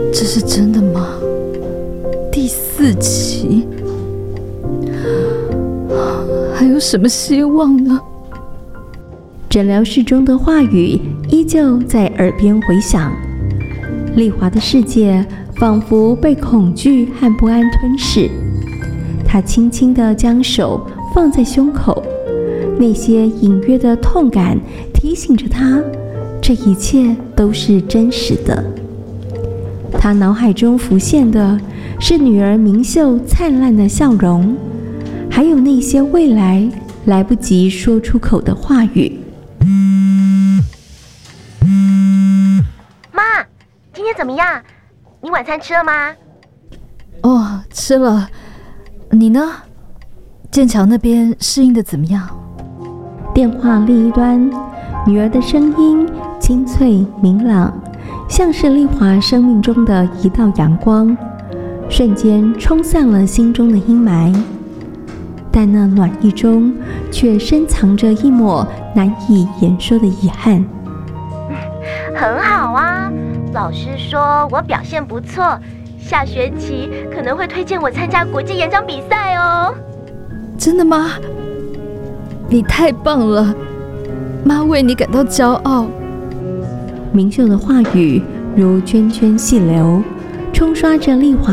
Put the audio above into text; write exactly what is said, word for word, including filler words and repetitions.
这是真的吗？第四期，还有什么希望呢？ 诊疗室中的话语依旧在耳边回响，丽华的世界仿佛被恐惧和不安吞噬。她轻轻地将手放在胸口，那些隐约的痛感提醒着她，这一切都是真实的。她脑海中浮现的是女儿明秀灿烂的笑容，还有那些未来来不及说出口的话语。 妈，今天怎么样？你晚餐吃了吗？ 哦，吃了。你呢？剑桥那边适应的怎么样？ 电话另一端，女儿的声音清脆明朗，像是丽华生命中的一道阳光，瞬间冲散了心中的阴霾。但那暖意中却深藏着一抹难以言说的遗憾。 很好啊，老师说我表现不错，下学期可能会推荐我参加国际演讲比赛哦。 真的吗？你太棒了，妈为你感到骄傲。 明秀的话语如涓涓细流，冲刷着丽华